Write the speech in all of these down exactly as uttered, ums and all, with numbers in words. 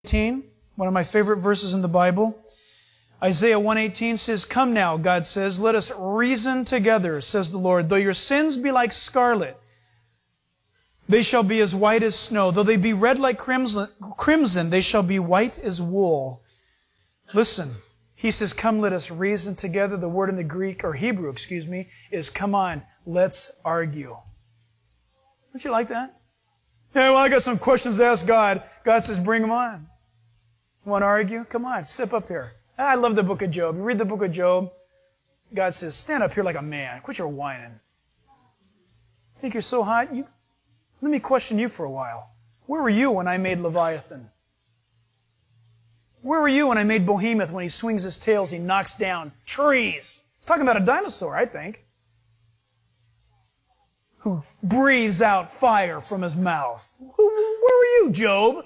eighteen, one of my favorite verses in the Bible. Isaiah one eighteen says, "Come now," God says, "let us reason together, says the Lord. Though your sins be like scarlet, they shall be as white as snow. Though they be red like crimson, crimson, they shall be white as wool." Listen, he says, "Come, let us reason together." The word in the Greek, or Hebrew, excuse me, is "come on, let's argue." Don't you like that? Yeah, well, I got some questions to ask God. God says, bring them on. You want to argue? Come on, step up here. I love the book of Job. You read the book of Job, God says, stand up here like a man. Quit your whining. Think you're so hot? You, let me question you for a while. Where were you when I made Leviathan? Where were you when I made Behemoth? When he swings his tails, he knocks down trees. He's talking about a dinosaur, I think, who breathes out fire from his mouth. Where were you, Job?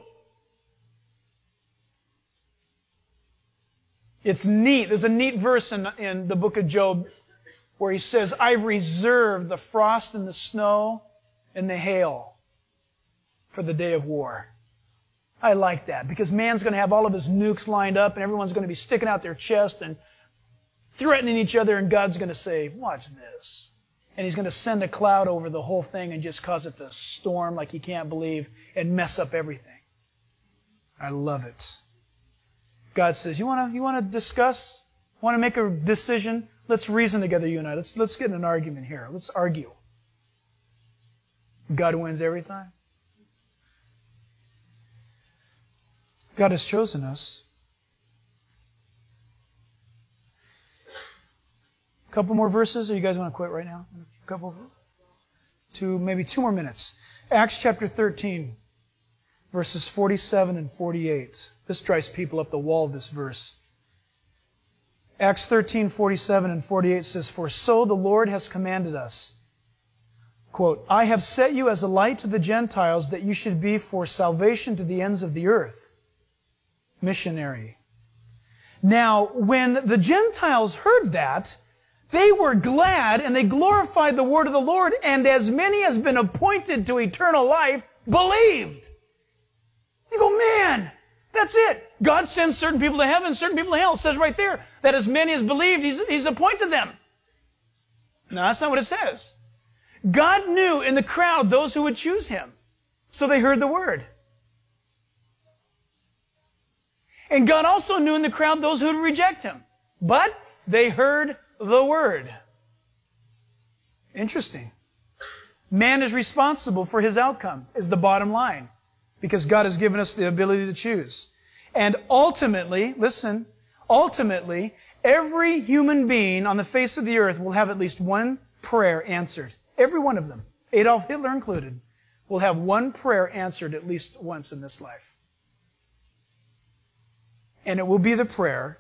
It's neat. There's a neat verse in, in the book of Job where he says, "I've reserved the frost and the snow and the hail for the day of war." I like that because man's going to have all of his nukes lined up and everyone's going to be sticking out their chest and threatening each other, and God's going to say, "Watch this." And He's going to send a cloud over the whole thing and just cause it to storm like you can't believe and mess up everything. I love it. God says, you want to you want to discuss? Want to make a decision? Let's reason together, you and I. Let's, let's get in an argument here. Let's argue. God wins every time. God has chosen us. A couple more verses, or you guys want to quit right now? A couple, two, maybe two more minutes. Acts chapter thirteen. Verses forty-seven and forty-eight. This drives people up the wall, this verse. Acts thirteen, forty-seven and forty-eight says, "For so the Lord has commanded us, quote, I have set you as a light to the Gentiles, that you should be for salvation to the ends of the earth." Missionary. Now, when the Gentiles heard that, they were glad and they glorified the word of the Lord, and as many as been appointed to eternal life believed. You go, man, that's it. God sends certain people to heaven, certain people to hell. It says right there that as many as believed, He's, he's appointed them. No, that's not what it says. God knew in the crowd those who would choose Him. So they heard the word. And God also knew in the crowd those who would reject Him. But they heard the word. Interesting. Man is responsible for his outcome, is the bottom line. Because God has given us the ability to choose. And ultimately, listen, ultimately, every human being on the face of the earth will have at least one prayer answered. Every one of them, Adolf Hitler included, will have one prayer answered at least once in this life. And it will be the prayer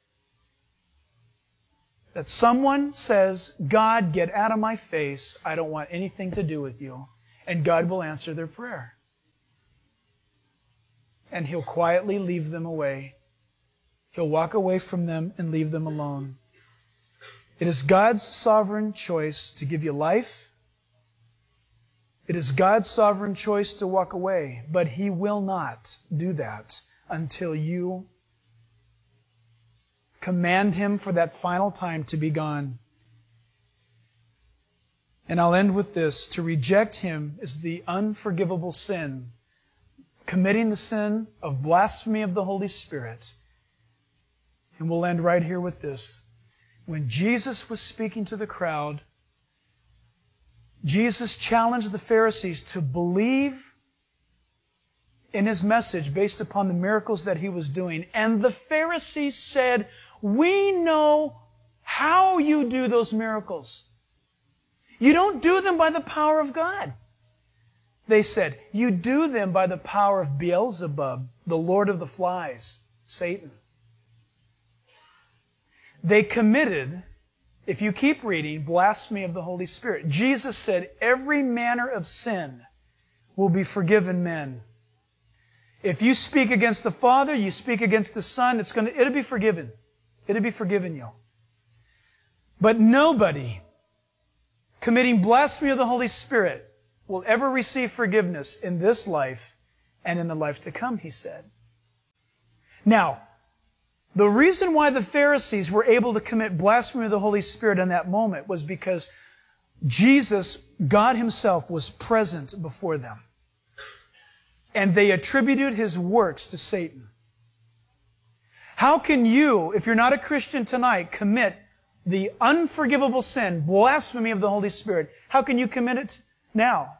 that someone says, "God, get out of my face. I don't want anything to do with you." And God will answer their prayer. And He'll quietly leave them away. He'll walk away from them and leave them alone. It is God's sovereign choice to give you life. It is God's sovereign choice to walk away. But He will not do that until you command Him for that final time to be gone. And I'll end with this. To reject Him is the unforgivable sin, committing the sin of blasphemy of the Holy Spirit. And we'll end right here with this. When Jesus was speaking to the crowd, Jesus challenged the Pharisees to believe in His message based upon the miracles that He was doing. And the Pharisees said, "We know how you do those miracles. You don't do them by the power of God." They said, "You do them by the power of Beelzebub, the Lord of the Flies, Satan." They committed, if you keep reading, blasphemy of the Holy Spirit. Jesus said, every manner of sin will be forgiven men. If you speak against the Father, you speak against the Son, it's going to, it'll be forgiven. It'll be forgiven you. But nobody committing blasphemy of the Holy Spirit will ever receive forgiveness in this life and in the life to come, He said. Now, the reason why the Pharisees were able to commit blasphemy of the Holy Spirit in that moment was because Jesus, God Himself, was present before them. And they attributed His works to Satan. How can you, if you're not a Christian tonight, commit the unforgivable sin, blasphemy of the Holy Spirit? How can you commit it now?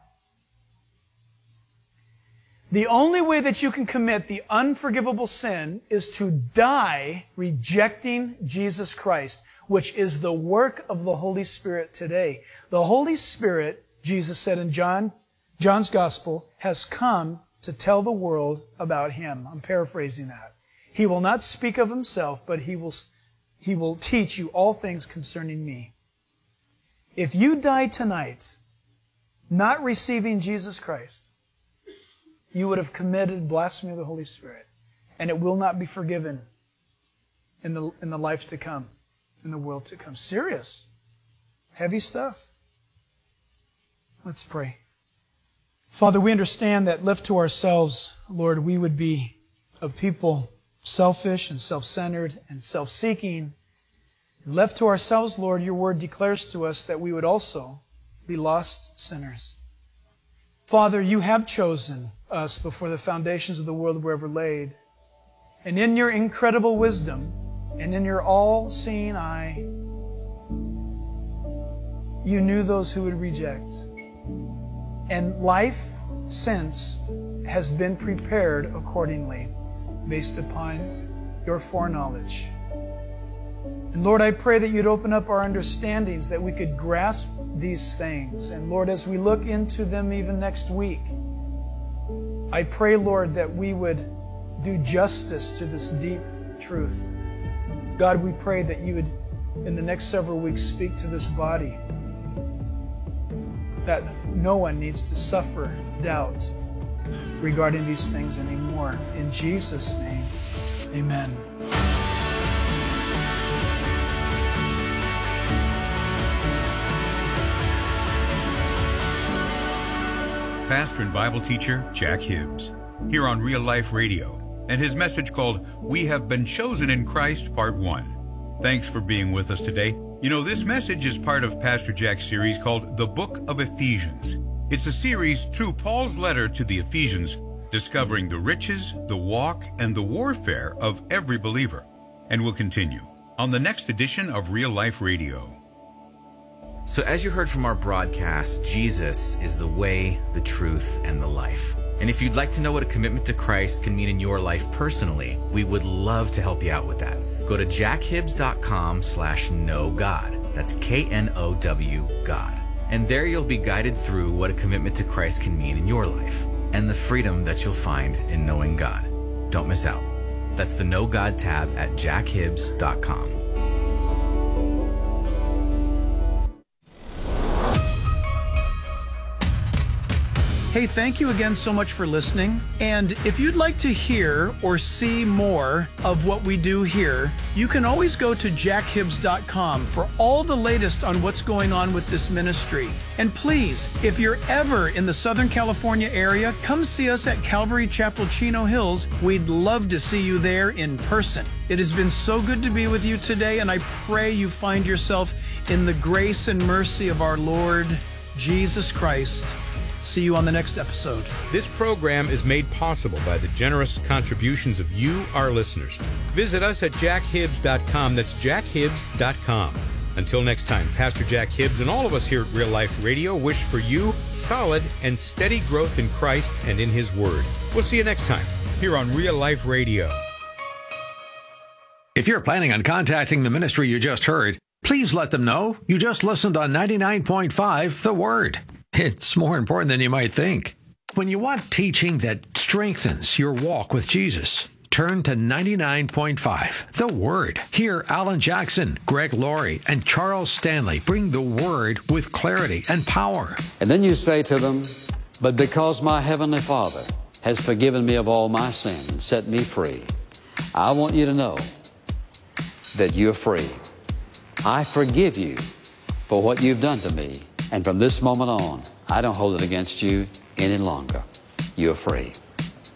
The only way that you can commit the unforgivable sin is to die rejecting Jesus Christ, which is the work of the Holy Spirit today. The Holy Spirit, Jesus said in John, John's Gospel, has come to tell the world about Him. I'm paraphrasing that. He will not speak of Himself, but He will, He will teach you all things concerning Me. If you die tonight not receiving Jesus Christ, you would have committed blasphemy of the Holy Spirit, and it will not be forgiven in the, in the life to come, in the world to come. Serious. Heavy stuff. Let's pray. Father, we understand that left to ourselves, Lord, we would be a people selfish and self-centered and self-seeking. And left to ourselves, Lord, your word declares to us that we would also be lost sinners. Father, you have chosen us before the foundations of the world were ever laid. And in your incredible wisdom and in your all-seeing eye, you knew those who would reject. And life since has been prepared accordingly based upon your foreknowledge. And Lord, I pray that you'd open up our understandings, that we could grasp these things. And Lord, as we look into them even next week, I pray, Lord, that we would do justice to this deep truth. God, we pray that you would, in the next several weeks, speak to this body, that no one needs to suffer doubt regarding these things anymore. In Jesus' name, amen. Pastor and Bible teacher Jack Hibbs, here on Real Life Radio, and his message called We Have Been Chosen in Christ, Part one. Thanks for being with us today. You know, this message is part of Pastor Jack's series called The Book of Ephesians. It's a series through Paul's letter to the Ephesians, discovering the riches, the walk, and the warfare of every believer. And we'll continue on the next edition of Real Life Radio. So as you heard from our broadcast, Jesus is the way, the truth, and the life. And if you'd like to know what a commitment to Christ can mean in your life personally, we would love to help you out with that. Go to jackhibbs.com slash know God. That's K N O W God. And there you'll be guided through what a commitment to Christ can mean in your life and the freedom that you'll find in knowing God. Don't miss out. That's the Know God tab at jackhibbs dot com. Hey, thank you again so much for listening. And if you'd like to hear or see more of what we do here, you can always go to jack hibbs dot com for all the latest on what's going on with this ministry. And please, if you're ever in the Southern California area, come see us at Calvary Chapel, Chino Hills. We'd love to see you there in person. It has been so good to be with you today, and I pray you find yourself in the grace and mercy of our Lord Jesus Christ. See you on the next episode. This program is made possible by the generous contributions of you, our listeners. Visit us at jack hibbs dot com. That's jack hibbs dot com. Until next time, Pastor Jack Hibbs and all of us here at Real Life Radio wish for you solid and steady growth in Christ and in His Word. We'll see you next time here on Real Life Radio. If you're planning on contacting the ministry you just heard, please let them know you just listened on ninety-nine point five The Word. It's more important than you might think. When you want teaching that strengthens your walk with Jesus, turn to ninety-nine point five The Word. Here, Alan Jackson, Greg Laurie, and Charles Stanley bring the Word with clarity and power. And then you say to them, but because my Heavenly Father has forgiven me of all my sin and set me free, I want you to know that you're free. I forgive you for what you've done to me. And from this moment on, I don't hold it against you any longer. You're free.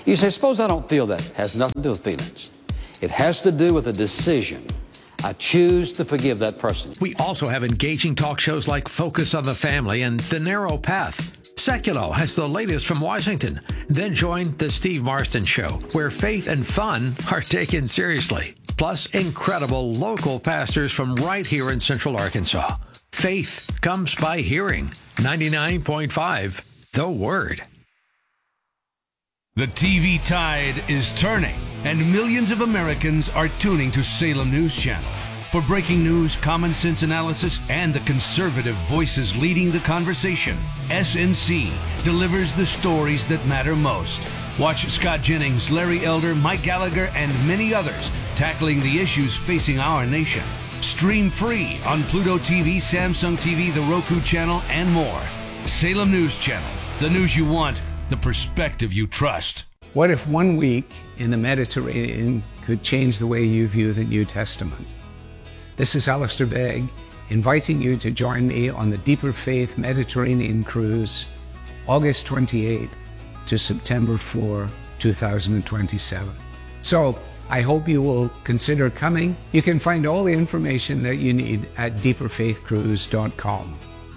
You say, suppose I don't feel that. It has nothing to do with feelings. It has to do with a decision. I choose to forgive that person. We also have engaging talk shows like Focus on the Family and The Narrow Path. Seculo has the latest from Washington. Then join The Steve Marston Show, where faith and fun are taken seriously. Plus, incredible local pastors from right here in Central Arkansas. Faith comes by hearing. ninety-nine point five, The Word. The T V tide is turning, and millions of Americans are tuning to Salem News Channel. For breaking news, common sense analysis, and the conservative voices leading the conversation, S N C delivers the stories that matter most. Watch Scott Jennings, Larry Elder, Mike Gallagher, and many others tackling the issues facing our nation. Stream free on Pluto T V, Samsung T V, the Roku channel, and more. Salem News Channel, the news you want, the perspective you trust. What if one week in the Mediterranean could change the way you view the New Testament? This is Alistair Begg, inviting you to join me on the Deeper Faith Mediterranean Cruise, August twenty-eighth to September fourth, two thousand twenty-seven. So, I hope you will consider coming. You can find all the information that you need at deeper faith cruise dot com.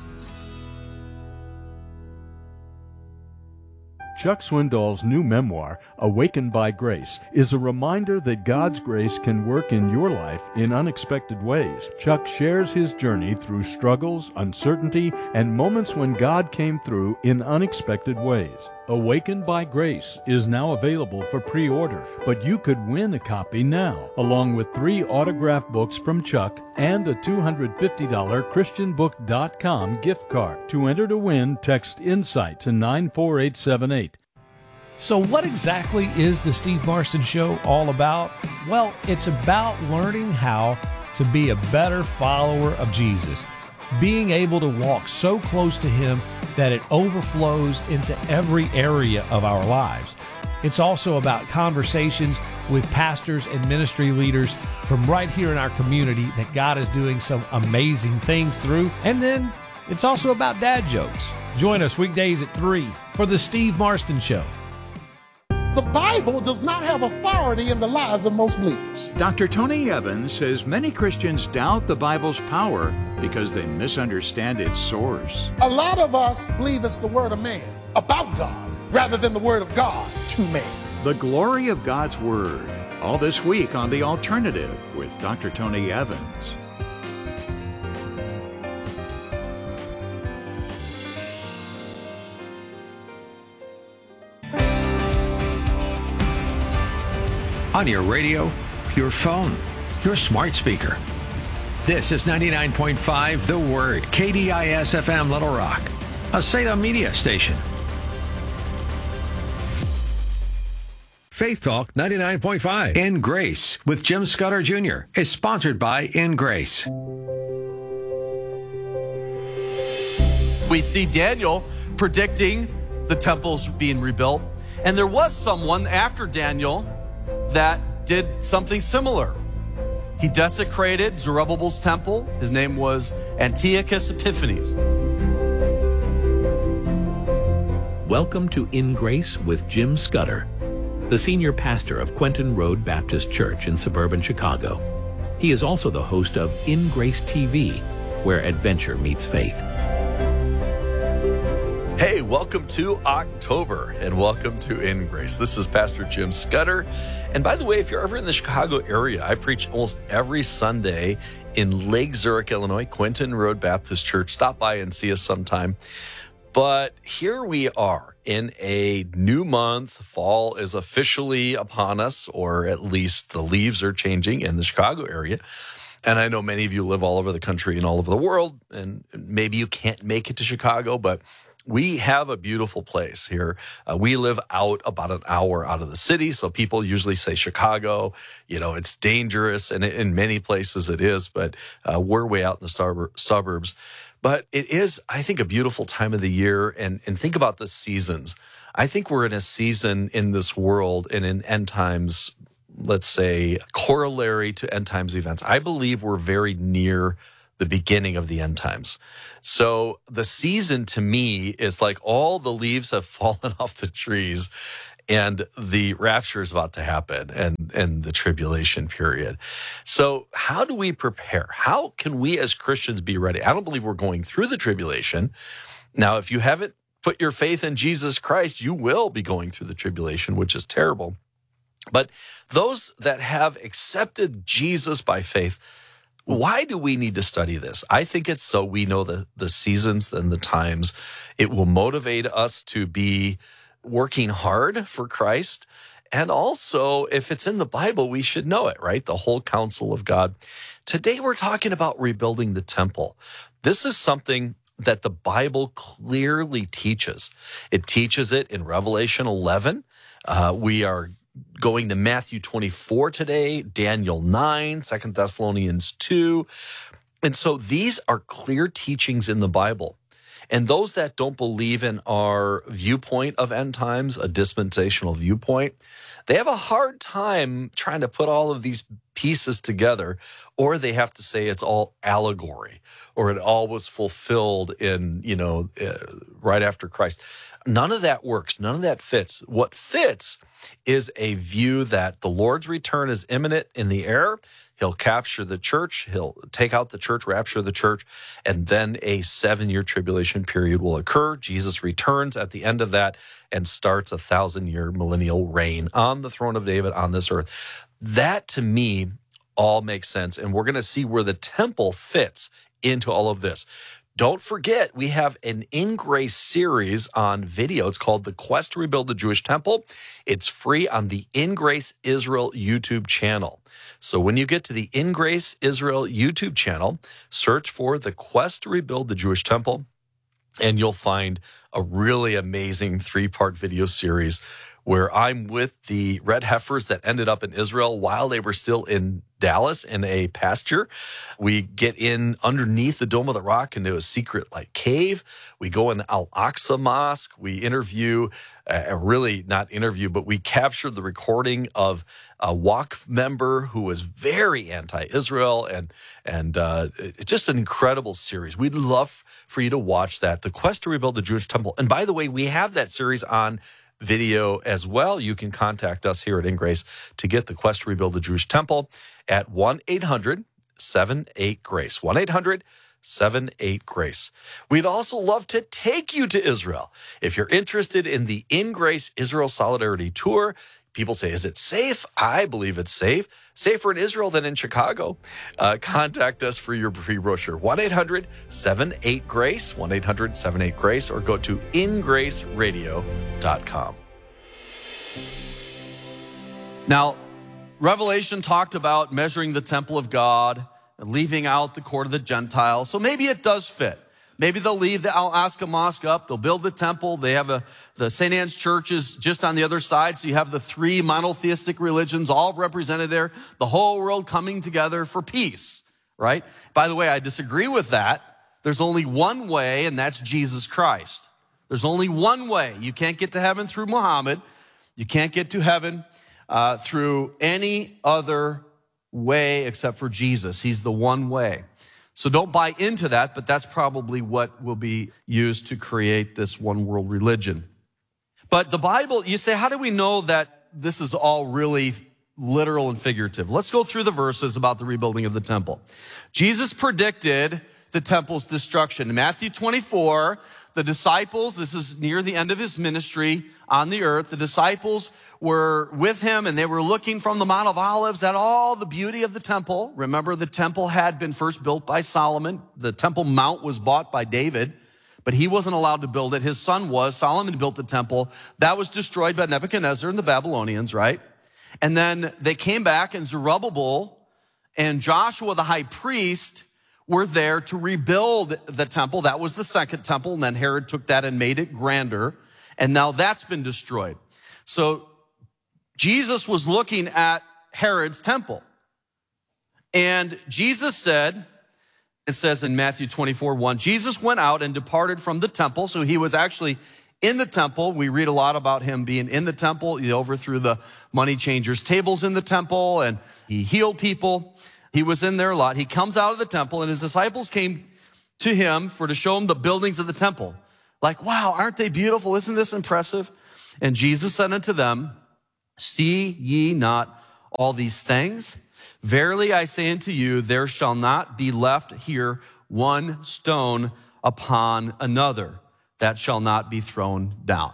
Chuck Swindoll's new memoir, Awakened by Grace, is a reminder that God's grace can work in your life in unexpected ways. Chuck shares his journey through struggles, uncertainty, and moments when God came through in unexpected ways. Awakened by Grace is now available for pre-order, but you could win a copy now, along with three autographed books from Chuck and a two hundred fifty dollars christian book dot com gift card. To enter to win, text INSIGHT to nine four eight seven eight. So what exactly is the Steve Marston Show all about? Well, it's about learning how to be a better follower of Jesus, being able to walk so close to Him that it overflows into every area of our lives. It's also about conversations with pastors and ministry leaders from right here in our community that God is doing some amazing things through. And then it's also about dad jokes. Join us weekdays at three for the Steve Marston Show. The Bible does not have authority in the lives of most believers. Doctor Tony Evans says many Christians doubt the Bible's power because they misunderstand its source. A lot of us believe it's the word of man about God rather than the word of God to man. The glory of God's word. All this week on The Alternative with Doctor Tony Evans. On your radio, your phone, your smart speaker. This is ninety-nine point five The Word, K D I S F M Little Rock, a Salem media station. Faith Talk ninety-nine point five In Grace with Jim Scudder Junior is sponsored by In Grace. We see Daniel predicting the temples being rebuilt, and there was someone after Daniel that did something similar. He desecrated Zerubbabel's temple. His name was Antiochus Epiphanes. Welcome to In Grace with Jim Scudder, the senior pastor of Quentin Road Baptist Church in suburban Chicago. He is also the host of In Grace T V, where adventure meets faith. Hey, welcome to October and welcome to In Grace. This is Pastor Jim Scudder. And by the way, if you're ever in the Chicago area, I preach almost every Sunday in Lake Zurich, Illinois, Quentin Road Baptist Church. Stop by and see us sometime. But here we are in a new month. Fall is officially upon us, or at least the leaves are changing in the Chicago area. And I know many of you live all over the country and all over the world, and maybe you can't make it to Chicago, but we have a beautiful place here. Uh, we live out about an hour out of the city, so people usually say Chicago, you know, it's dangerous, and in many places it is, but uh, we're way out in the sub- suburbs. But it is, I think, a beautiful time of the year, and, and think about the seasons. I think we're in a season in this world and in end times, let's say, corollary to end times events. I believe we're very near the beginning of the end times. So the season to me is like all the leaves have fallen off the trees and the rapture is about to happen, and, and the tribulation period. So how do we prepare? How can we as Christians be ready? I don't believe we're going through the tribulation. Now, if you haven't put your faith in Jesus Christ, you will be going through the tribulation, which is terrible. But those that have accepted Jesus by faith, why do we need to study this? I think it's so we know the, the seasons and the times. It will motivate us to be working hard for Christ. And also, if it's in the Bible, we should know it, right? The whole counsel of God. Today, we're talking about rebuilding the temple. This is something that the Bible clearly teaches. It teaches it in Revelation eleven. Uh, we are going to Matthew twenty-four today, Daniel nine, Second Thessalonians two. And so these are clear teachings in the Bible. And those that don't believe in our viewpoint of end times, a dispensational viewpoint, they have a hard time trying to put all of these pieces together, or they have to say it's all allegory, or it all was fulfilled in, you know, uh, right after Christ. None of that works. None of that fits. What fits is a view that the Lord's return is imminent in the air. He'll capture the church. He'll take out the church, rapture the church, and then a seven-year tribulation period will occur. Jesus returns at the end of that and starts a thousand-year millennial reign on the throne of David on this earth. That, to me, all makes sense, and we're going to see where the temple fits into all of this. Don't forget, we have an In Grace series on video. It's called The Quest to Rebuild the Jewish Temple. It's free on the In Grace Israel YouTube channel. So when you get to the In Grace Israel YouTube channel, search for The Quest to Rebuild the Jewish Temple, and you'll find a really amazing three-part video series where I'm with the red heifers that ended up in Israel while they were still in Dallas in a pasture. We get in underneath the Dome of the Rock into a secret like cave. We go in Al-Aqsa Mosque. We interview, uh, really not interview, but we captured the recording of a Waqf member who was very anti-Israel, and and uh, it's just an incredible series. We'd love for you to watch that, The Quest to Rebuild the Jewish Temple. And by the way, we have that series on video as well. You can contact us here at In Grace to get The Quest to Rebuild the Jewish Temple at one eight hundred seven eight GRACE. one eight hundred seven eight GRACE. We'd also love to take you to Israel. If you're interested in the In Grace Israel Solidarity Tour, people say, is it safe? I believe it's safe. Safer in Israel than in Chicago. Uh, contact us for your free brochure. one eight hundred seven eight GRACE, one eight hundred seven eight GRACE, or go to in grace radio dot com. Now, Revelation talked about measuring the temple of God and leaving out the court of the Gentiles. So maybe it does fit. Maybe they'll leave the Al-Aqsa Mosque up. They'll build the temple. They have a, the Saint Anne's Church is just on the other side. So you have the three monotheistic religions all represented there. The whole world coming together for peace, right? By the way, I disagree with that. There's only one way, and that's Jesus Christ. There's only one way. You can't get to heaven through Muhammad. You can't get to heaven uh, through any other way except for Jesus. He's the one way. So don't buy into that, but that's probably what will be used to create this one world religion. But the Bible, you say, how do we know that this is all really literal and figurative? Let's go through the verses about the rebuilding of the temple. Jesus predicted the temple's destruction. In Matthew twenty-four, the disciples, this is near the end of his ministry on the earth, the disciples were with him and they were looking from the Mount of Olives at all the beauty of the temple. Remember, the temple had been first built by Solomon. The Temple Mount was bought by David, but he wasn't allowed to build it. His son was. Solomon built the temple. That was destroyed by Nebuchadnezzar and the Babylonians, right? And then they came back, and Zerubbabel and Joshua, the high priest, were there to rebuild the temple. That was the second temple, and then Herod took that and made it grander, and now that's been destroyed. So Jesus was looking at Herod's temple. And Jesus said, it says in Matthew twenty-four, one, Jesus went out and departed from the temple. So he was actually in the temple. We read a lot about him being in the temple. He overthrew the money changers' tables in the temple, and he healed people. He was in there a lot. He comes out of the temple, and his disciples came to him for to show him the buildings of the temple. Like, wow, aren't they beautiful? Isn't this impressive? And Jesus said unto them, see ye not all these things? Verily I say unto you, there shall not be left here one stone upon another that shall not be thrown down.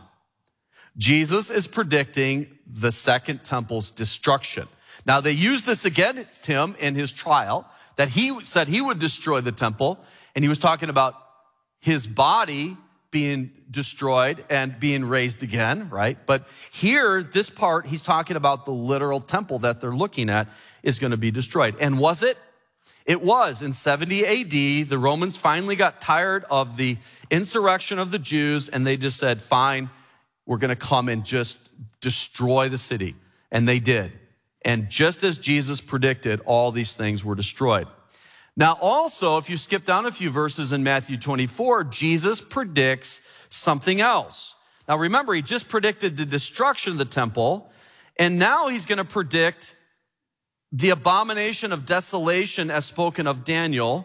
Jesus is predicting the second temple's destruction. Now they used this against him in his trial, that he said he would destroy the temple, and he was talking about his body being destroyed and being raised again, right? But here, this part, he's talking about the literal temple that they're looking at is going to be destroyed. And was it? It was. In seventy A D, the Romans finally got tired of the insurrection of the Jews, and they just said, fine, we're going to come and just destroy the city. And they did. And just as Jesus predicted, all these things were destroyed. Now also, if you skip down a few verses in Matthew twenty-four, Jesus predicts something else. Now remember, he just predicted the destruction of the temple, and now he's going to predict the abomination of desolation as spoken of Daniel,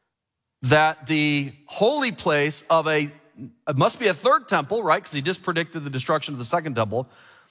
that the holy place of a, it must be a third temple, right? Because he just predicted the destruction of the second temple,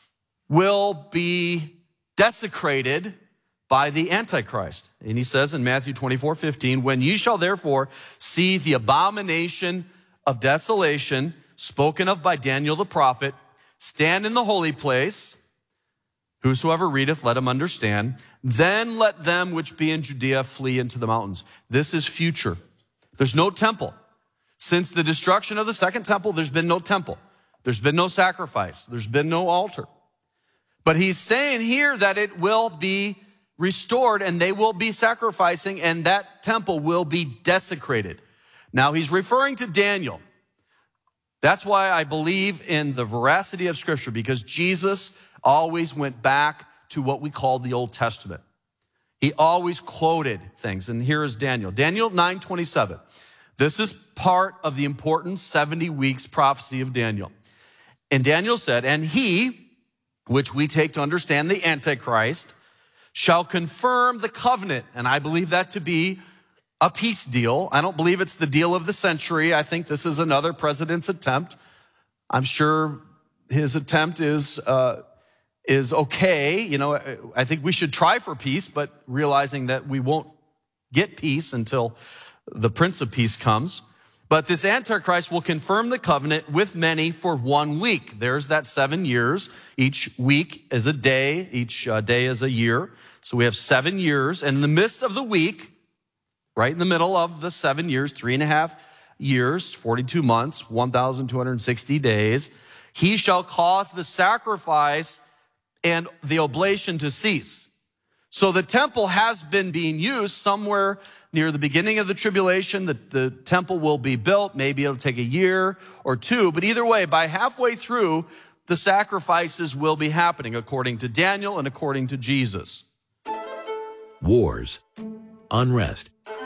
will be desecrated by the Antichrist. And he says in Matthew twenty-four fifteen, when ye shall therefore see the abomination of desolation spoken of by Daniel the prophet, stand in the holy place, whosoever readeth, let him understand, then let them which be in Judea flee into the mountains. This is future. There's no temple. Since the destruction of the second temple, there's been no temple. There's been no sacrifice. There's been no altar. But he's saying here that it will be restored, and they will be sacrificing, and that temple will be desecrated. Now he's referring to Daniel. That's why I believe in the veracity of Scripture, because Jesus always went back to what we call the Old Testament. He always quoted things, and here is Daniel. Daniel nine twenty-seven. This is part of the important seventy weeks prophecy of Daniel. And Daniel said, and he, which we take to understand the Antichrist, shall confirm the covenant. And I believe that to be a peace deal. I don't believe it's the deal of the century. I think this is another president's attempt. I'm sure his attempt is uh, is okay. You know, I think we should try for peace, but realizing that we won't get peace until the Prince of Peace comes. But this Antichrist will confirm the covenant with many for one week. There's that seven years. Each week is a day. Each uh, day is a year. So we have seven years. And in the midst of the week, right in the middle of the seven years, three and a half years, forty-two months, one thousand two hundred sixty days, he shall cause the sacrifice and the oblation to cease. So the temple has been being used somewhere near the beginning of the tribulation. The, the temple will be built. Maybe it'll take a year or two. But either way, by halfway through, the sacrifices will be happening according to Daniel and according to Jesus. Wars, unrest,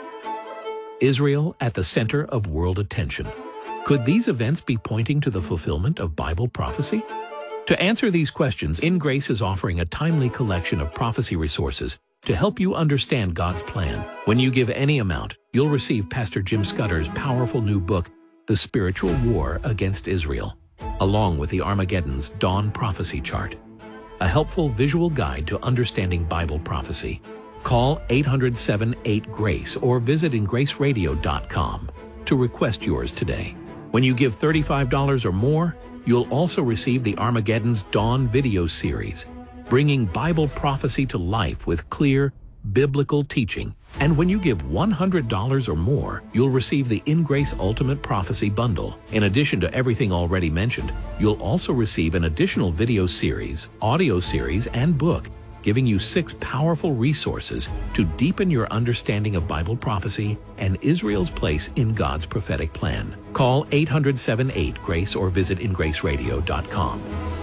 Israel at the center of world attention. Could these events be pointing to the fulfillment of Bible prophecy? To answer these questions, In Grace is offering a timely collection of prophecy resources to help you understand God's plan. When you give any amount, you'll receive Pastor Jim Scudder's powerful new book, The Spiritual War Against Israel, along with the Armageddon's Dawn Prophecy Chart, a helpful visual guide to understanding Bible prophecy. Call eight hundred, seven eight, GRACE or visit in grace radio dot com to request yours today. When you give thirty-five dollars or more, you'll also receive the Armageddon's Dawn video series, bringing Bible prophecy to life with clear, biblical teaching. And when you give one hundred dollars or more, you'll receive the In Grace Ultimate Prophecy Bundle. In addition to everything already mentioned, you'll also receive an additional video series, audio series, and book, giving you six powerful resources to deepen your understanding of Bible prophecy and Israel's place in God's prophetic plan. Call eight hundred, seven eight, GRACE or visit in grace radio dot com.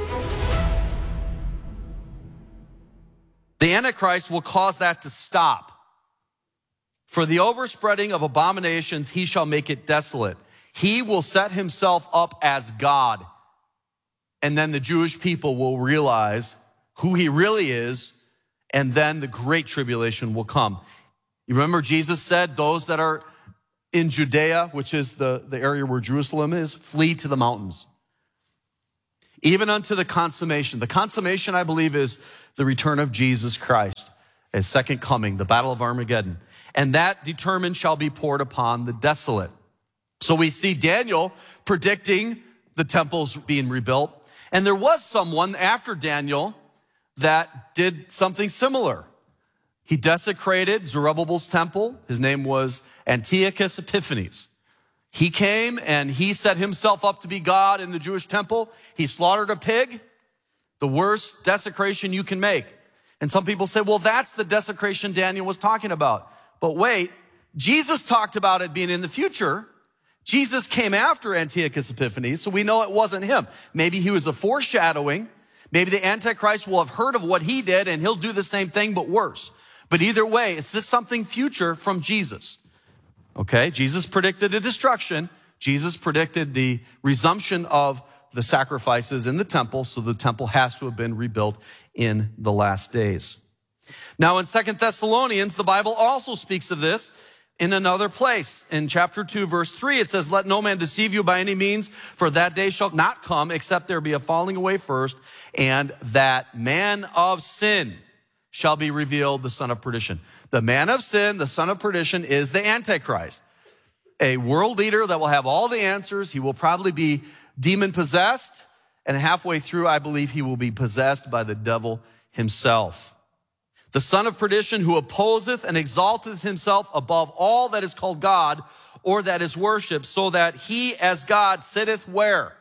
The Antichrist will cause that to stop. For the overspreading of abominations, he shall make it desolate. He will set himself up as God. And then the Jewish people will realize who he really is, and then the great tribulation will come. You remember Jesus said, those that are in Judea, which is the, the area where Jerusalem is, flee to the mountains. even unto the consummation. The consummation, I believe, is the return of Jesus Christ, his second coming, the battle of Armageddon. And that determined shall be poured upon the desolate. So we see Daniel predicting the temples being rebuilt. And there was someone after Daniel that did something similar. He desecrated Zerubbabel's temple. His name was Antiochus Epiphanes. He came and he set himself up to be God in the Jewish temple. He slaughtered a pig, the worst desecration you can make. And some people say, well, that's the desecration Daniel was talking about. But wait, Jesus talked about it being in the future. Jesus came after Antiochus Epiphanes, so we know it wasn't him. Maybe he was a foreshadowing. Maybe the Antichrist will have heard of what he did and he'll do the same thing, but worse. But either way, is this something future from Jesus? Okay, Jesus predicted a destruction. Jesus predicted the resumption of the sacrifices in the temple, so the temple has to have been rebuilt in the last days. Now in Second Thessalonians, the Bible also speaks of this in another place. In chapter two, verse three, it says, let no man deceive you by any means, for that day shall not come, except there be a falling away first, and that man of sin shall be revealed, the son of perdition. The man of sin, the son of perdition, is the Antichrist, a world leader that will have all the answers. He will probably be demon-possessed, and halfway through, I believe he will be possessed by the devil himself. The son of perdition, who opposeth and exalteth himself above all that is called God or that is worshipped, so that he as God sitteth where?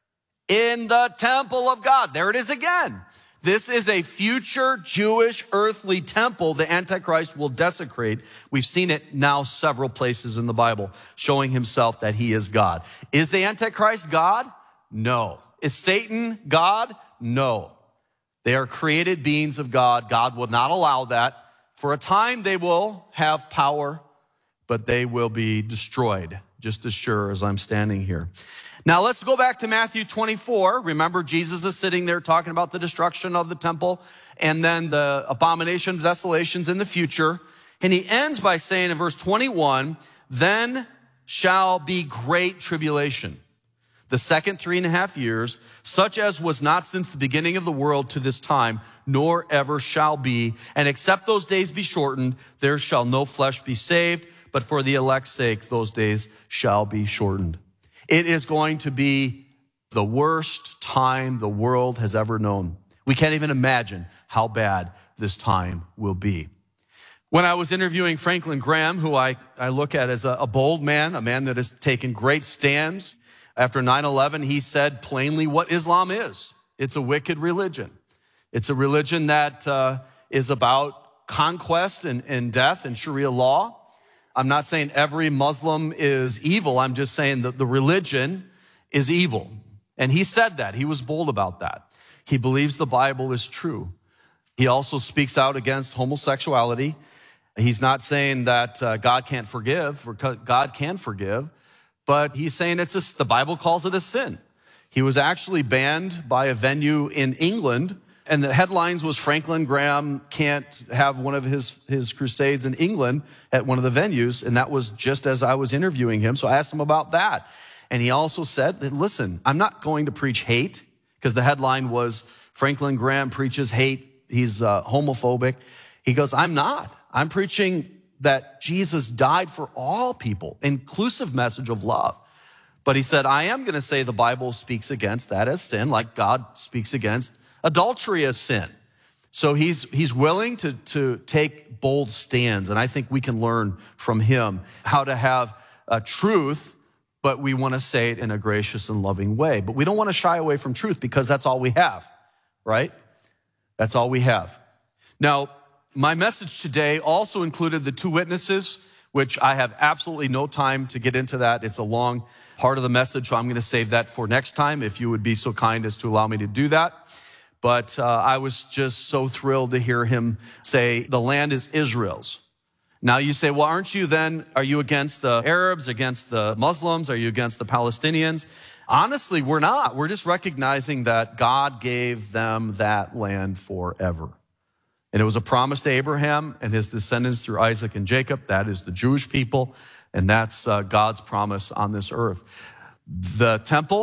In the temple of God. There it is again. This is a future Jewish earthly temple the Antichrist will desecrate. We've seen it now several places in the Bible, showing himself that he is God. Is the Antichrist God? No. Is Satan God? No. They are created beings of God. God will not allow that. For a time they will have power, but they will be destroyed, just as sure as I'm standing here. Now let's go back to Matthew twenty-four. Remember, Jesus is sitting there talking about the destruction of the temple and then the abomination of desolations in the future. And he ends by saying in verse twenty-one, then shall be great tribulation, the second three and a half years, such as was not since the beginning of the world to this time, nor ever shall be. And except those days be shortened, there shall no flesh be saved, but for the elect's sake, those days shall be shortened. It is going to be the worst time the world has ever known. We can't even imagine how bad this time will be. When I was interviewing Franklin Graham, who I, I look at as a, a bold man, a man that has taken great stands, after nine eleven, he said plainly what Islam is. It's a wicked religion. It's a religion that uh, is about conquest and, and death and Sharia law. I'm not saying every Muslim is evil. I'm just saying that the religion is evil. And he said that. He was bold about that. He believes the Bible is true. He also speaks out against homosexuality. He's not saying that uh, God can't forgive, or God can forgive, but he's saying it's a, the Bible calls it a sin. He was actually banned by a venue in England, and the headlines was Franklin Graham can't have one of his, his crusades in England at one of the venues. And that was just as I was interviewing him. So I asked him about that. And he also said that, listen, I'm not going to preach hate, because the headline was Franklin Graham preaches hate. He's uh, homophobic. He goes, I'm not. I'm preaching that Jesus died for all people, inclusive message of love. But he said, I am going to say the Bible speaks against that as sin, like God speaks against adultery as sin. So he's he's willing to, to take bold stands, and I think we can learn from him how to have a truth, but we want to say it in a gracious and loving way. But we don't want to shy away from truth, because that's all we have, right? That's all we have. Now, my message today also included the two witnesses, which I have absolutely no time to get into that. It's a long part of the message, so I'm going to save that for next time, if you would be so kind as to allow me to do that. But uh, I was just so thrilled to hear him say the land is Israel's. Now you say, well, aren't you then, are you against the Arabs, against the Muslims? Are you against the Palestinians? Honestly, we're not. We're just recognizing that God gave them that land forever. And it was a promise to Abraham and his descendants through Isaac and Jacob. That is the Jewish people, and that's uh, God's promise on this earth. The temple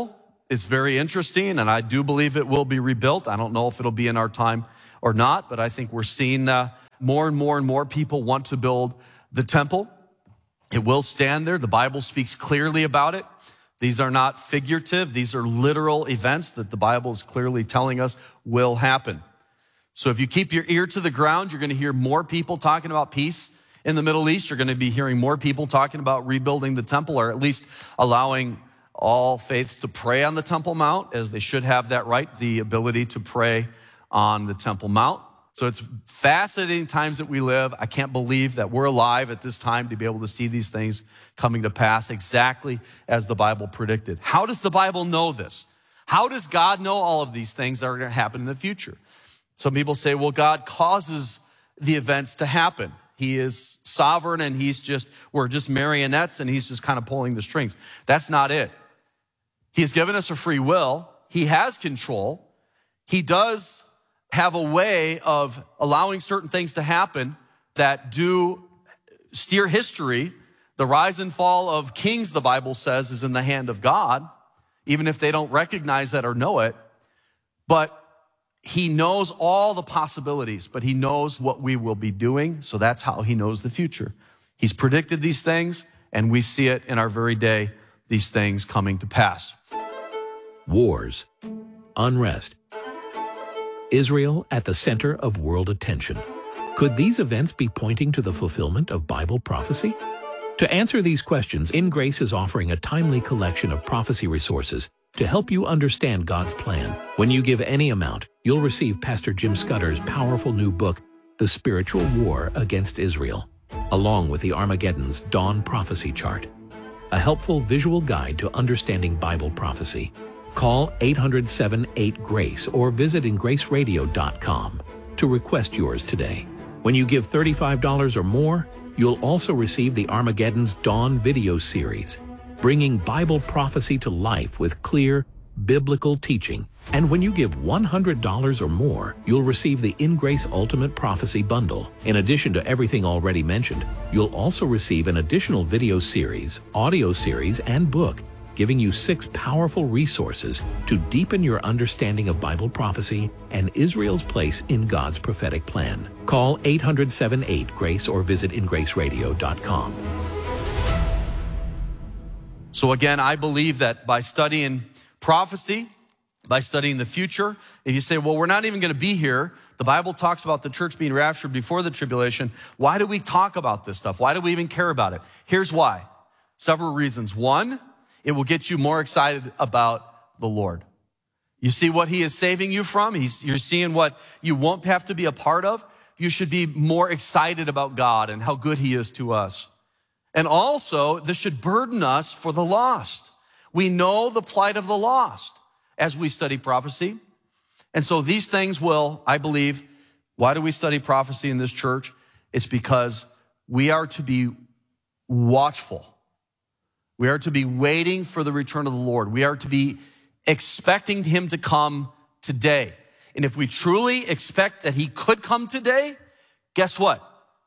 It's very interesting, and I do believe it will be rebuilt. I don't know if it'll be in our time or not, but I think we're seeing uh, more and more and more people want to build the temple. It will stand there. The Bible speaks clearly about it. These are not figurative. These are literal events that the Bible is clearly telling us will happen. So if you keep your ear to the ground, you're going to hear more people talking about peace in the Middle East. You're going to be hearing more people talking about rebuilding the temple, or at least allowing all faiths to pray on the Temple Mount, as they should have that right, the ability to pray on the Temple Mount. So it's fascinating times that we live. I can't believe that we're alive at this time to be able to see these things coming to pass exactly as the Bible predicted. How does the Bible know this? How does God know all of these things that are going to happen in the future? Some people say, well, God causes the events to happen. He is sovereign, and he's just, we're just marionettes, and he's just kind of pulling the strings. That's not it. He's given us a free will. He has control. He does have a way of allowing certain things to happen that do steer history. The rise and fall of kings, the Bible says, is in the hand of God, even if they don't recognize that or know it. But he knows all the possibilities, but he knows what we will be doing, so that's how he knows the future. He's predicted these things, and we see it in our very day, these things coming to pass. Wars, unrest, Israel at the center of world attention. Could these events be pointing to the fulfillment of Bible prophecy? To answer these questions, In Grace is offering a timely collection of prophecy resources to help you understand God's plan. When you give any amount, you'll receive Pastor Jim Scudder's powerful new book, The Spiritual War Against Israel, along with the Armageddon's Dawn Prophecy Chart, a helpful visual guide to understanding Bible prophecy. Call eight hundred, seven eight, GRACE or visit in grace radio dot com to request yours today. When you give thirty-five dollars or more, you'll also receive the Armageddon's Dawn video series, bringing Bible prophecy to life with clear, biblical teaching. And when you give one hundred dollars or more, you'll receive the In Grace Ultimate Prophecy Bundle. In addition to everything already mentioned, you'll also receive an additional video series, audio series, and book, giving you six powerful resources to deepen your understanding of Bible prophecy and Israel's place in God's prophetic plan. Call eight hundred, seven eight, GRACE or visit in grace radio dot com. So again, I believe that by studying prophecy, by studying the future, if you say, well, we're not even going to be here, the Bible talks about the church being raptured before the tribulation. Why do we talk about this stuff? Why do we even care about it? Here's why. Several reasons. One, it will get you more excited about the Lord. You see what he is saving you from. He's, you're seeing what you won't have to be a part of. You should be more excited about God and how good he is to us. And also, this should burden us for the lost. We know the plight of the lost as we study prophecy. And so these things will, I believe, why do we study prophecy in this church? It's because we are to be watchful. We are to be waiting for the return of the Lord. We are to be expecting him to come today. And if we truly expect that he could come today, guess what?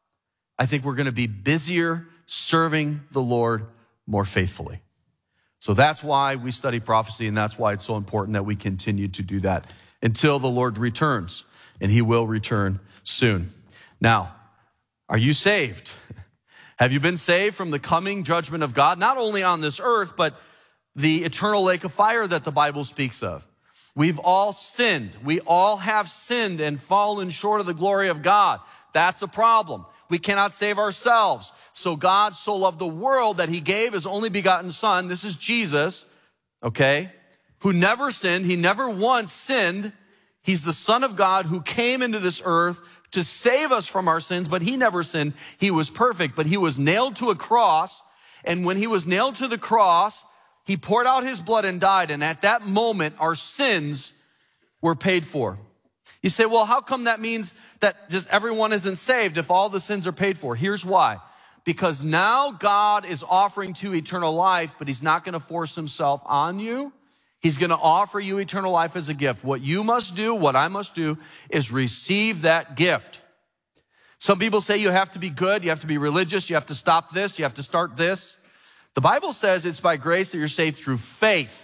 I think we're going to be busier serving the Lord more faithfully. So that's why we study prophecy, and that's why it's so important that we continue to do that until the Lord returns, and he will return soon. Now, are you saved? Have you been saved from the coming judgment of God, not only on this earth, but the eternal lake of fire that the Bible speaks of? We've all sinned. We all have sinned and fallen short of the glory of God. That's a problem. We cannot save ourselves. So God so loved the world that he gave his only begotten son. This is Jesus, okay, who never sinned. He never once sinned. He's the Son of God who came into this earth to save us from our sins, but he never sinned. He was perfect, but he was nailed to a cross. And when he was nailed to the cross, he poured out his blood and died. And at that moment, our sins were paid for. You say, well, how come that means that just everyone isn't saved if all the sins are paid for? Here's why. Because now God is offering to you eternal life, but he's not going to force himself on you. He's going to offer you eternal life as a gift. What you must do, what I must do, is receive that gift. Some people say you have to be good, you have to be religious, you have to stop this, you have to start this. The Bible says it's by grace that you're saved through faith.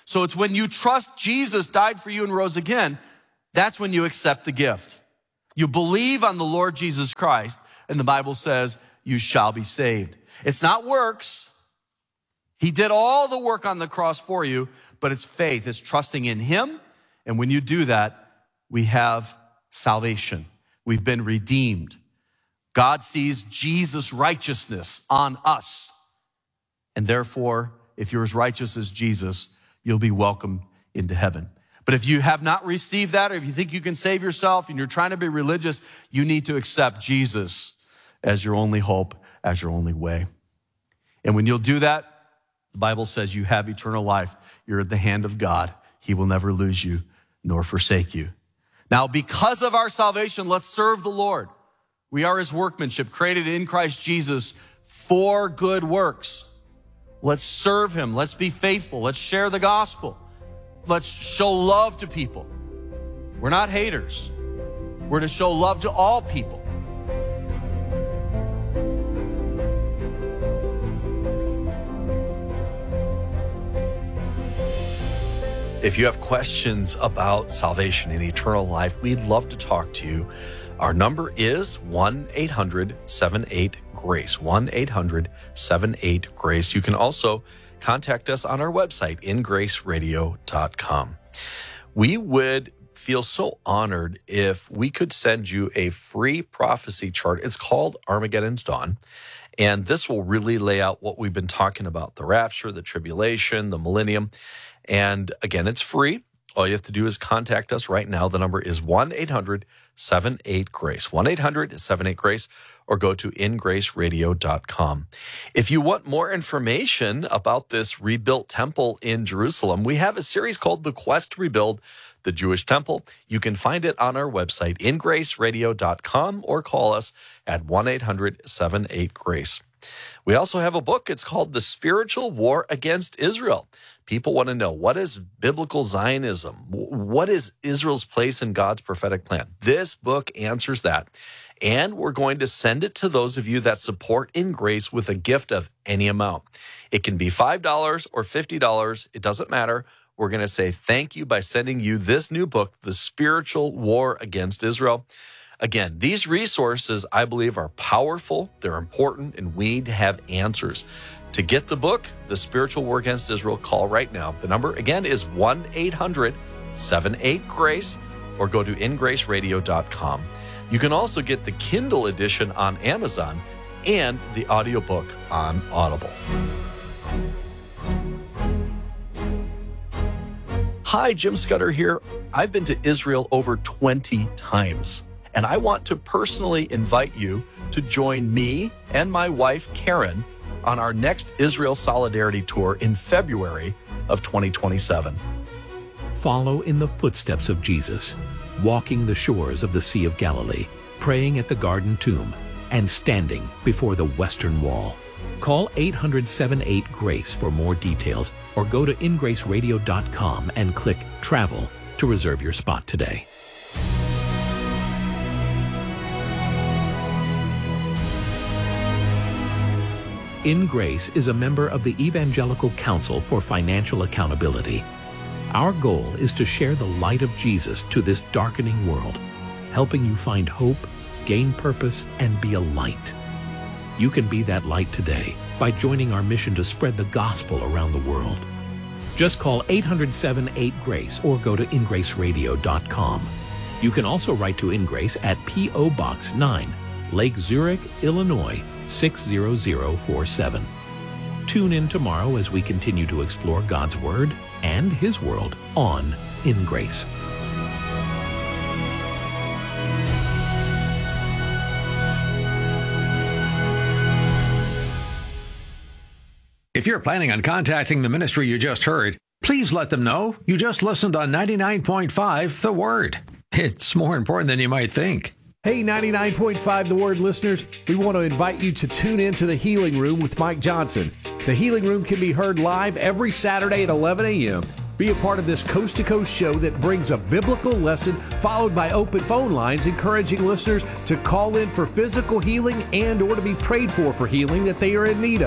So it's when you trust Jesus died for you and rose again, that's when you accept the gift. You believe on the Lord Jesus Christ, and the Bible says you shall be saved. It's not works. He did all the work on the cross for you, but it's faith. It's trusting in him. And when you do that, we have salvation. We've been redeemed. God sees Jesus' righteousness on us. And therefore, if you're as righteous as Jesus, you'll be welcomed into heaven. But if you have not received that, or if you think you can save yourself and you're trying to be religious, you need to accept Jesus as your only hope, as your only way. And when you'll do that, the Bible says you have eternal life. You're at the hand of God. He will never lose you nor forsake you. Now, because of our salvation, let's serve the Lord. We are his workmanship, created in Christ Jesus for good works. Let's serve him. Let's be faithful. Let's share the gospel. Let's show love to people. We're not haters. We're to show love to all people. If you have questions about salvation and eternal life, we'd love to talk to you. Our number is one eight hundred seven eight GRACE, one eight hundred seven eight GRACE. You can also contact us on our website, in grace radio dot com. We would feel so honored if we could send you a free prophecy chart. It's called Armageddon's Dawn. And this will really lay out what we've been talking about, the rapture, the tribulation, the millennium. And again, it's free. All you have to do is contact us right now. The number is one eight hundred seven eight GRACE, one eight hundred seven eight GRACE, or go to in grace radio dot com. If you want more information about this rebuilt temple in Jerusalem, we have a series called The Quest to Rebuild the Jewish Temple. You can find it on our website, in grace radio dot com, or call us at one eight hundred seven eight GRACE. We also have a book. It's called The Spiritual War Against Israel. People want to know, what is biblical Zionism? What is Israel's place in God's prophetic plan? This book answers that. And we're going to send it to those of you that support In Grace with a gift of any amount. It can be five dollars or fifty dollars. It doesn't matter. We're going to say thank you by sending you this new book, The Spiritual War Against Israel. Again, these resources, I believe, are powerful, they're important, and we need to have answers. To get the book, The Spiritual War Against Israel, call right now. The number, again, is one eight hundred seven eight GRACE, or go to in grace radio dot com. You can also get the Kindle edition on Amazon and the audiobook on Audible. Hi, Jim Scudder here. I've been to Israel over twenty times. And I want to personally invite you to join me and my wife, Karen, on our next Israel Solidarity Tour in February of twenty twenty-seven. Follow in the footsteps of Jesus, walking the shores of the Sea of Galilee, praying at the Garden Tomb, and standing before the Western Wall. Call eight hundred seven eight GRACE for more details, or go to in grace radio dot com and click Travel to reserve your spot today. In Grace is a member of the Evangelical Council for Financial Accountability. Our goal is to share the light of Jesus to this darkening world, helping you find hope, gain purpose, and be a light. You can be that light today by joining our mission to spread the gospel around the world. Just call eight hundred seven eight GRACE or go to in grace radio dot com. You can also write to In Grace at P O Box nine, Lake Zurich, Illinois, six zero zero four seven. Tune in tomorrow as we continue to explore God's Word and His world on In Grace. If you're planning on contacting the ministry you just heard, please let them know you just listened on ninety-nine point five The Word. It's more important than you might think. Hey, ninety-nine point five The Word listeners, we want to invite you to tune in to The Healing Room with Mike Johnson. The Healing Room can be heard live every Saturday at eleven a.m. Be a part of this coast-to-coast show that brings a biblical lesson followed by open phone lines encouraging listeners to call in for physical healing and or to be prayed for for healing that they are in need of.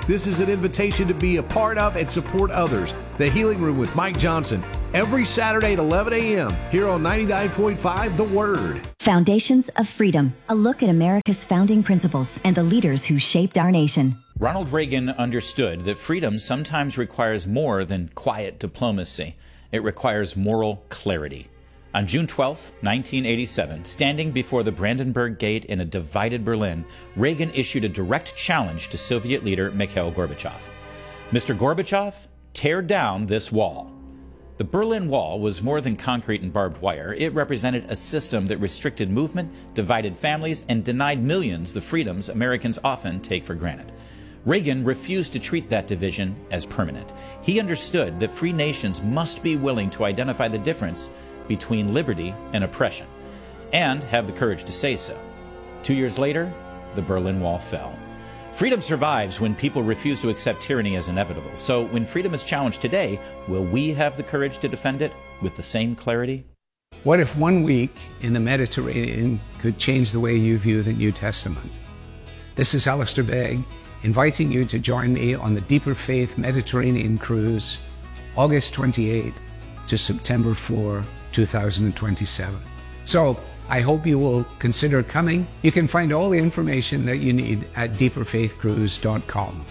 This is an invitation to be a part of and support others. The Healing Room with Mike Johnson, every Saturday at eleven a.m. here on ninety-nine point five The Word. Foundations of Freedom, a look at America's founding principles and the leaders who shaped our nation. Ronald Reagan understood that freedom sometimes requires more than quiet diplomacy. It requires moral clarity. On June twelfth, nineteen eighty-seven, standing before the Brandenburg Gate in a divided Berlin, Reagan issued a direct challenge to Soviet leader Mikhail Gorbachev. Mister Gorbachev, tear down this wall. The Berlin Wall was more than concrete and barbed wire. It represented a system that restricted movement, divided families, and denied millions the freedoms Americans often take for granted. Reagan refused to treat that division as permanent. He understood that free nations must be willing to identify the difference between liberty and oppression, and have the courage to say so. Two years later, the Berlin Wall fell. Freedom survives when people refuse to accept tyranny as inevitable. So when freedom is challenged today, will we have the courage to defend it with the same clarity? What if one week in the Mediterranean could change the way you view the New Testament? This is Alistair Begg, inviting you to join me on the Deeper Faith Mediterranean Cruise, August twenty-eighth to September fourth, two thousand twenty-seven. So I hope you will consider coming. You can find all the information that you need at deeper faith cruise dot com.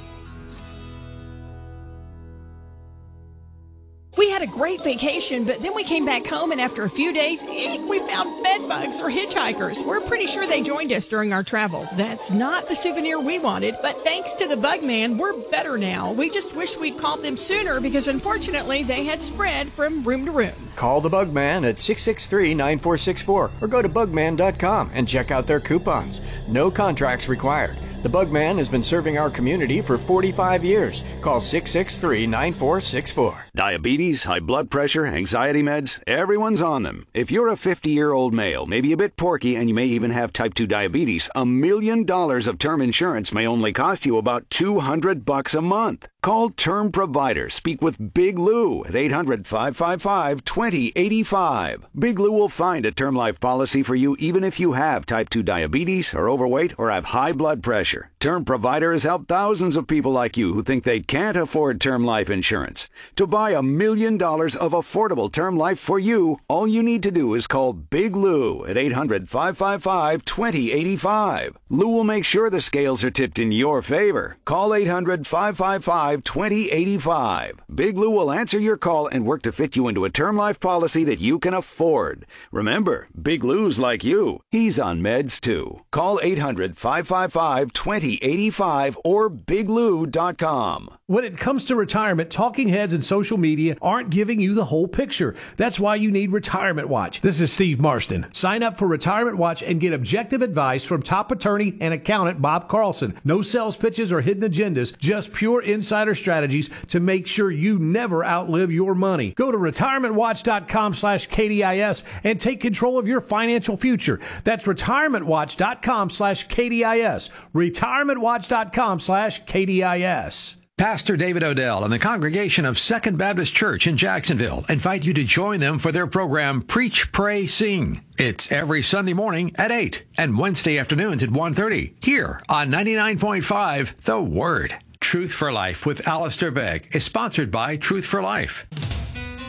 We had a great vacation, but then we came back home, and after a few days, we found bed bugs or hitchhikers. We're pretty sure they joined us during our travels. That's not the souvenir we wanted, but thanks to the Bug Man, we're better now. We just wish we'd called them sooner because, unfortunately, they had spread from room to room. Call the Bug Man at six six three, nine four six four or go to bug man dot com and check out their coupons. No contracts required. The Bug Man has been serving our community for forty-five years. Call six six three, nine four six four. Diabetes, high blood pressure, anxiety meds, everyone's on them. If you're a fifty-year-old male, maybe a bit porky, and you may even have type two diabetes, a million dollars of term insurance may only cost you about two hundred bucks a month. Call Term Provider. Speak with Big Lou at eight hundred, five five five, two zero eight five. Big Lou will find a term life policy for you even if you have type two diabetes, are overweight, or have high blood pressure. Term Provider has helped thousands of people like you who think they can't afford term life insurance. To buy a million dollars of affordable term life for you, all you need to do is call Big Lou at eight hundred, five five five, two zero eight five. Lou will make sure the scales are tipped in your favor. Call eight hundred, five five five, two zero eight five. Big Lou will answer your call and work to fit you into a term life policy that you can afford. Remember, Big Lou's like you. He's on meds too. Call eight hundred, five five five, two zero eight five or big lou dot com. When it comes to retirement, talking heads and social media aren't giving you the whole picture. That's why you need Retirement Watch. This is Steve Marston. Sign up for Retirement Watch and get objective advice from top attorney and accountant Bob Carlson. No sales pitches or hidden agendas, just pure insider strategies to make sure you never outlive your money. Go to retirement watch dot com slash K D I S and take control of your financial future. That's retirement watch dot com slash K D I S. retirement watch dot com slash K D I S. Pastor David Odell and the congregation of Second Baptist Church in Jacksonville invite you to join them for their program Preach, Pray, Sing. It's every Sunday morning at eight and Wednesday afternoons at one thirty here on ninety-nine point five The Word. Truth for Life with Alistair Begg is sponsored by Truth for Life.